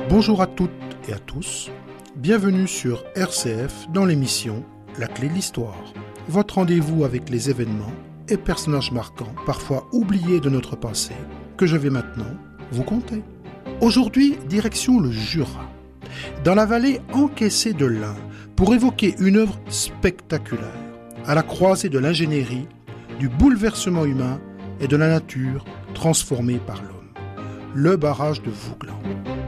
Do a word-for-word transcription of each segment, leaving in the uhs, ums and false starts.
Bonjour à toutes et à tous, bienvenue sur R C F dans l'émission La Clé de l'Histoire, votre rendez-vous avec les événements et personnages marquants, parfois oubliés de notre passé, que je vais maintenant vous conter. Aujourd'hui, direction le Jura, dans la vallée encaissée de l'Ain, pour évoquer une œuvre spectaculaire, à la croisée de l'ingénierie, du bouleversement humain et de la nature transformée par l'homme, le barrage de Vouglan.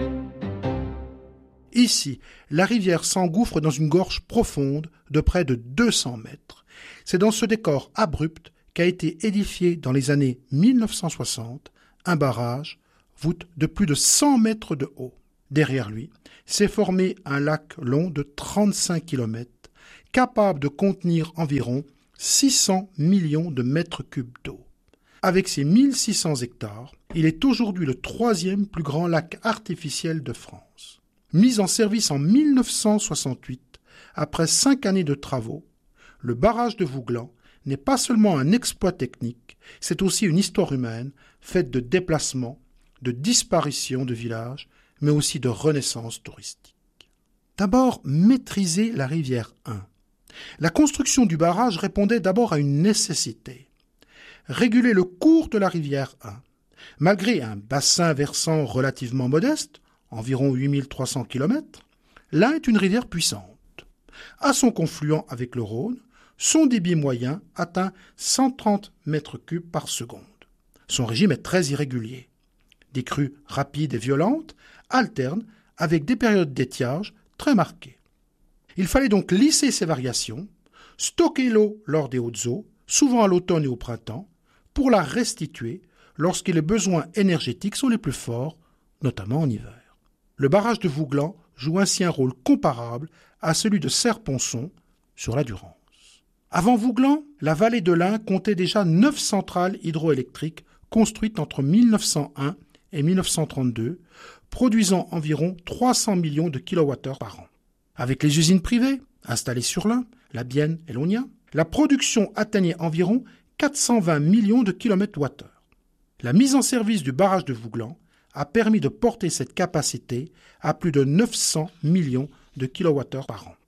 Ici, la rivière s'engouffre dans une gorge profonde de près de deux cents mètres. C'est dans ce décor abrupt qu'a été édifié dans les années mille neuf cent soixante un barrage, voûte de plus de cent mètres de haut. Derrière lui, s'est formé un lac long de trente-cinq kilomètres, capable de contenir environ six cents millions de mètres cubes d'eau. Avec ses mille six cents hectares, il est aujourd'hui le troisième plus grand lac artificiel de France. Mis en service en mille neuf cent soixante-huit, après cinq années de travaux, le barrage de Vouglan n'est pas seulement un exploit technique, c'est aussi une histoire humaine faite de déplacements, de disparitions de villages, mais aussi de renaissance touristique. D'abord, maîtriser la rivière Ain. La construction du barrage répondait d'abord à une nécessité. Réguler le cours de la rivière Ain. Malgré un bassin versant relativement modeste, environ huit mille trois cents kilomètres, l'Ain est une rivière puissante. À son confluent avec le Rhône, son débit moyen atteint cent trente mètres cubes par seconde. Son régime est très irrégulier. Des crues rapides et violentes alternent avec des périodes d'étiage très marquées. Il fallait donc lisser ces variations, stocker l'eau lors des hautes eaux, souvent à l'automne et au printemps, pour la restituer lorsque les besoins énergétiques sont les plus forts, notamment en hiver. Le barrage de Vouglan joue ainsi un rôle comparable à celui de Serre-Ponçon sur la Durance. Avant Vouglan, la vallée de l'Ain comptait déjà neuf centrales hydroélectriques construites entre mille neuf cent un et mille neuf cent trente-deux, produisant environ trois cents millions de kilowattheures par an. Avec les usines privées installées sur l'Ain, la Bienne et l'Onia, la production atteignait environ quatre cent vingt millions de kilowattheures. La mise en service du barrage de Vouglan a permis de porter cette capacité à plus de neuf cents millions de kilowattheures par an.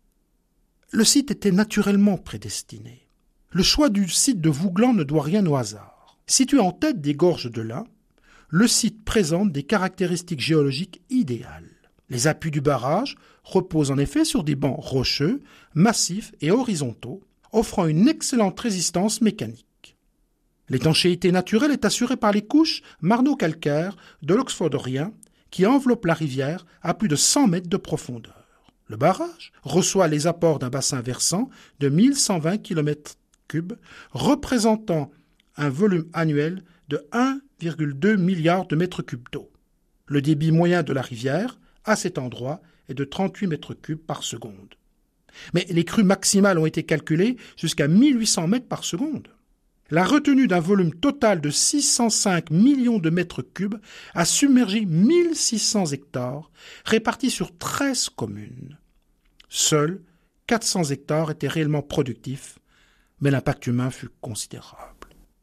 Le site était naturellement prédestiné. Le choix du site de Vouglan ne doit rien au hasard. Situé en tête des gorges de l'Ain, le site présente des caractéristiques géologiques idéales. Les appuis du barrage reposent en effet sur des bancs rocheux, massifs et horizontaux, offrant une excellente résistance mécanique. L'étanchéité naturelle est assurée par les couches marno-calcaires de l'Oxfordien qui enveloppent la rivière à plus de cent mètres de profondeur. Le barrage reçoit les apports d'un bassin versant de mille cent vingt kilomètres cubes, représentant un volume annuel de un virgule deux milliard de mètres cubes d'eau. Le débit moyen de la rivière, à cet endroit, est de trente-huit mètres cubes par seconde. Mais les crues maximales ont été calculées jusqu'à mille huit cents mètres par seconde. La retenue d'un volume total de six cent cinq millions de mètres cubes a submergé mille six cents hectares, répartis sur treize communes. Seuls quatre cents hectares étaient réellement productifs, mais l'impact humain fut considérable.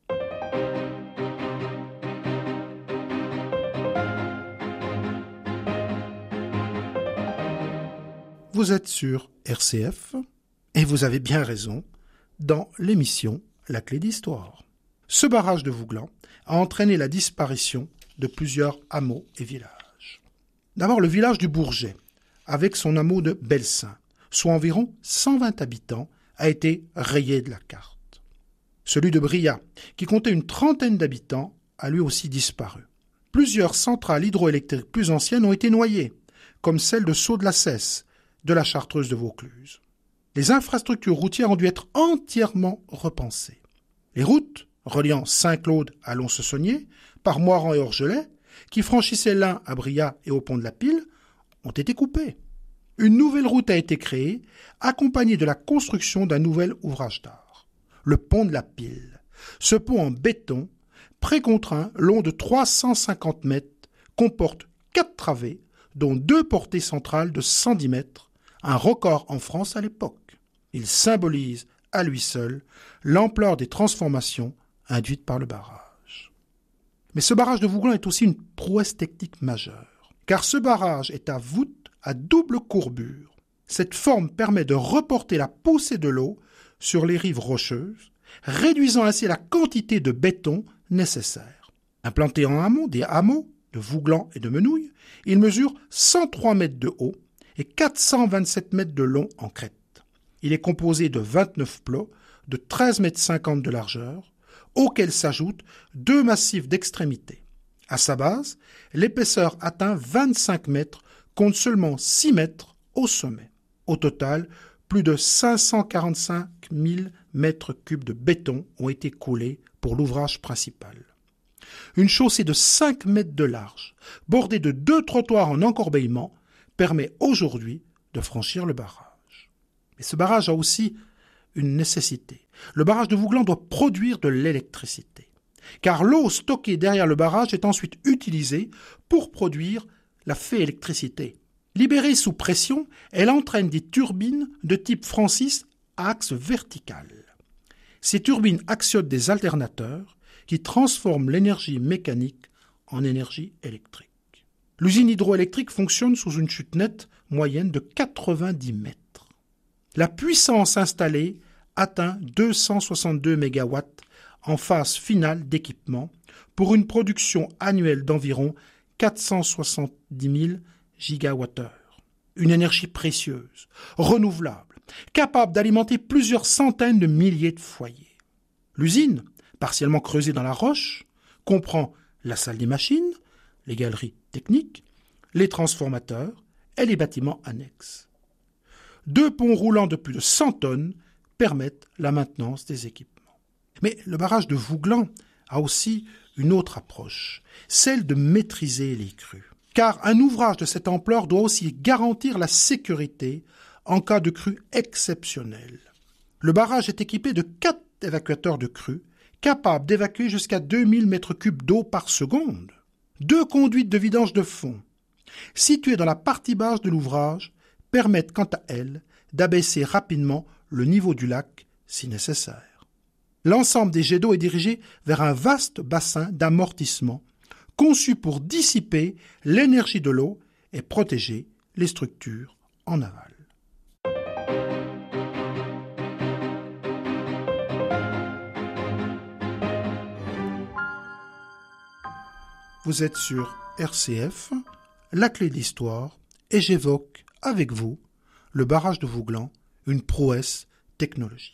Vous êtes sur R C F, et vous avez bien raison, dans l'émission La Clé d'Histoire. Ce barrage de Vouglan a entraîné la disparition de plusieurs hameaux et villages. D'abord, le village du Bourget, avec son hameau de Belsin, soit environ cent vingt habitants, a été rayé de la carte. Celui de Briat, qui comptait une trentaine d'habitants, a lui aussi disparu. Plusieurs centrales hydroélectriques plus anciennes ont été noyées, comme celle de Sceaux-de-la-Cesse, de la Chartreuse de Vaucluse. Les infrastructures routières ont dû être entièrement repensées. Les routes reliant Saint-Claude à Lons-le-Saunier, par Moiran et Orgelet, qui franchissaient l'Ain à Briat et au pont de la Pile, ont été coupées. Une nouvelle route a été créée, accompagnée de la construction d'un nouvel ouvrage d'art. Le pont de la Pile. Ce pont en béton, précontraint, long de trois cent cinquante mètres, comporte quatre travées, dont deux portées centrales de cent dix mètres, un record en France à l'époque. Il symbolise à lui seul l'ampleur des transformations induites par le barrage. Mais ce barrage de Vouglan est aussi une prouesse technique majeure. car ce barrage est à voûte à double courbure. Cette forme permet de reporter la poussée de l'eau sur les rives rocheuses, réduisant ainsi la quantité de béton nécessaire. Implanté en amont des hameaux de Vouglan et de Menouilles, il mesure cent trois mètres de haut et quatre cent vingt-sept mètres de long en crête. Il est composé de vingt-neuf plots de treize mètres cinquante de largeur, auxquels s'ajoutent deux massifs d'extrémité. À sa base, l'épaisseur atteint vingt-cinq mètres contre seulement six mètres au sommet. Au total, plus de cinq cent quarante-cinq mille mètres cubes de béton ont été coulés pour l'ouvrage principal. Une chaussée de cinq mètres de large, bordée de deux trottoirs en encorbellement, permet aujourd'hui de franchir le barrage. Mais ce barrage a aussi une nécessité. Le barrage de Vouglan doit produire de l'électricité, car l'eau stockée derrière le barrage est ensuite utilisée pour produire la fée électricité. Libérée sous pression, elle entraîne des turbines de type Francis à axe vertical. Ces turbines actionnent des alternateurs qui transforment l'énergie mécanique en énergie électrique. L'usine hydroélectrique fonctionne sous une chute nette moyenne de quatre-vingt-dix mètres. La puissance installée atteint deux cent soixante-deux mégawatts en phase finale d'équipement pour une production annuelle d'environ quatre cent soixante-dix mille gigawattheures. Une énergie précieuse, renouvelable, capable d'alimenter plusieurs centaines de milliers de foyers. L'usine, partiellement creusée dans la roche, comprend la salle des machines, les galeries techniques, les transformateurs et les bâtiments annexes. Deux ponts roulants de plus de cent tonnes permettent la maintenance des équipements. Mais le barrage de Vouglan a aussi une autre approche, celle de maîtriser les crues. Car un ouvrage de cette ampleur doit aussi garantir la sécurité en cas de crue exceptionnelle. Le barrage est équipé de quatre évacuateurs de crues, capables d'évacuer jusqu'à deux mille mètres cubes d'eau par seconde. Deux conduites de vidange de fond, situées dans la partie basse de l'ouvrage, permettent quant à elles d'abaisser rapidement le niveau du lac si nécessaire. L'ensemble des jets d'eau est dirigé vers un vaste bassin d'amortissement conçu pour dissiper l'énergie de l'eau et protéger les structures en aval. Vous êtes sur R C F, la clé de l'histoire, et j'évoque avec vous le barrage de Vouglan, une prouesse technologique.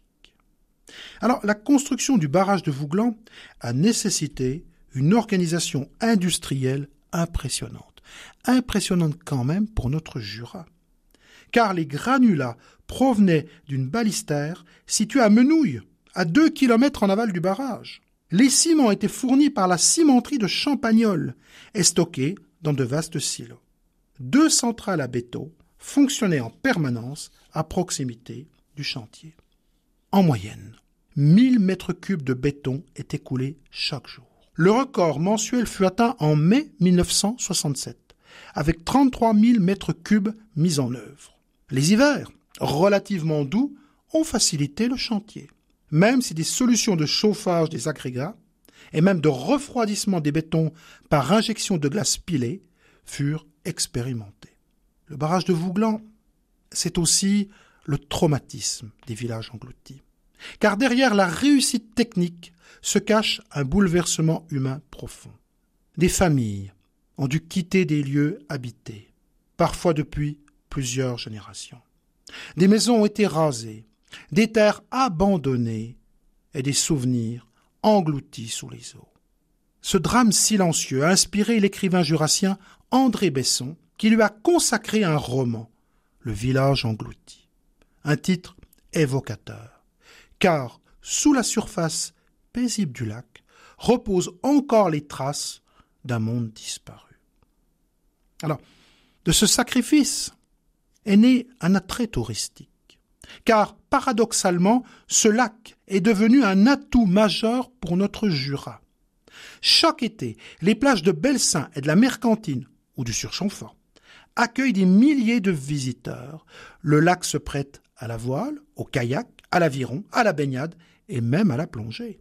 Alors, la construction du barrage de Vouglan a nécessité une organisation industrielle impressionnante. Impressionnante quand même pour notre Jura. Car les granulats provenaient d'une balistère située à Menouilles, à deux kilomètres en aval du barrage. Les ciments étaient fournis par la cimenterie de Champagnole et stockés dans de vastes silos. Deux centrales à béton fonctionnaient en permanence à proximité du chantier. En moyenne, mille mètres cubes de béton étaient coulés chaque jour. Le record mensuel fut atteint en mai mille neuf cent soixante-sept, avec trente-trois mille mètres cubes mis en œuvre. Les hivers, relativement doux, ont facilité le chantier, même si des solutions de chauffage des agrégats et même de refroidissement des bétons par injection de glace pilée furent expérimentées. Le barrage de Vouglan, c'est aussi le traumatisme des villages engloutis. Car derrière la réussite technique se cache un bouleversement humain profond. Des familles ont dû quitter des lieux habités, parfois depuis plusieurs générations. Des maisons ont été rasées, des terres abandonnées et des souvenirs engloutis sous les eaux. Ce drame silencieux a inspiré l'écrivain jurassien André Besson, qui lui a consacré un roman, Le village englouti. Un titre évocateur, car sous la surface paisible du lac reposent encore les traces d'un monde disparu. Alors, de ce sacrifice est né un attrait touristique, car paradoxalement, ce lac est devenu un atout majeur pour notre Jura. Chaque été, les plages de Belsin et de la Mercantine, ou du Surchamfort, accueillent des milliers de visiteurs. Le lac se prête à la voile, au kayak, à l'aviron, à la baignade et même à la plongée.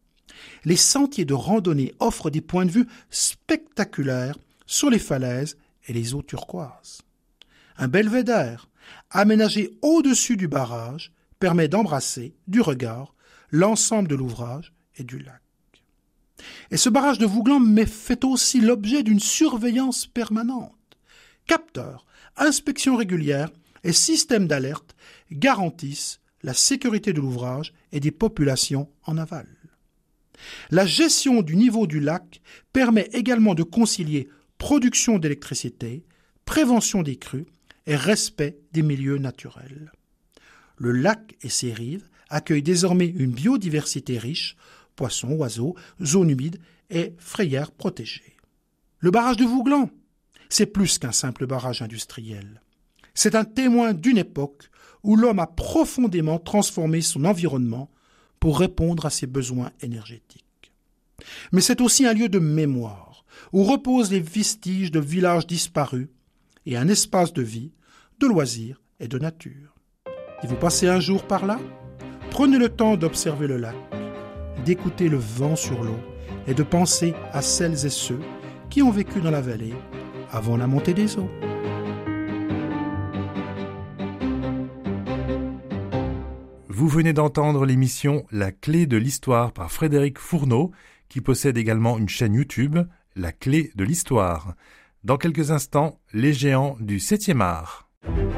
Les sentiers de randonnée offrent des points de vue spectaculaires sur les falaises et les eaux turquoises. Un belvédère, aménagé au-dessus du barrage, permet d'embrasser, du regard, l'ensemble de l'ouvrage et du lac. Et ce barrage de Vouglan fait aussi l'objet d'une surveillance permanente. Capteurs, inspections régulières et systèmes d'alerte garantissent la sécurité de l'ouvrage et des populations en aval. La gestion du niveau du lac permet également de concilier production d'électricité, prévention des crues et respect des milieux naturels. Le lac et ses rives accueillent désormais une biodiversité riche, poissons, oiseaux, zones humides et frayères protégées. Le barrage de Vouglan, c'est plus qu'un simple barrage industriel. C'est un témoin d'une époque où l'homme a profondément transformé son environnement pour répondre à ses besoins énergétiques. Mais c'est aussi un lieu de mémoire, où reposent les vestiges de villages disparus et un espace de vie, de loisirs et de nature. Et vous passez un jour par là? Prenez le temps d'observer le lac, d'écouter le vent sur l'eau et de penser à celles et ceux qui ont vécu dans la vallée avant la montée des eaux. Vous venez d'entendre l'émission La Clé de l'Histoire par Frédéric Fourneau, qui possède également une chaîne YouTube, La Clé de l'Histoire. Dans quelques instants, les géants du septième art.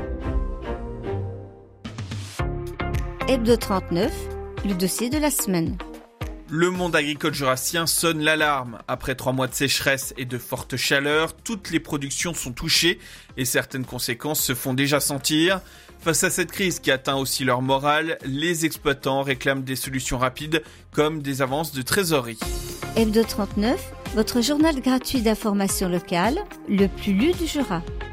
Hebdo trente-neuf, le dossier de la semaine. Le monde agricole jurassien sonne l'alarme. Après trois mois de sécheresse et de fortes chaleurs, toutes les productions sont touchées et certaines conséquences se font déjà sentir. Face à cette crise qui atteint aussi leur morale, les exploitants réclament des solutions rapides comme des avances de trésorerie. Hebdo trente-neuf, votre journal gratuit d'information locale, le plus lu du Jura.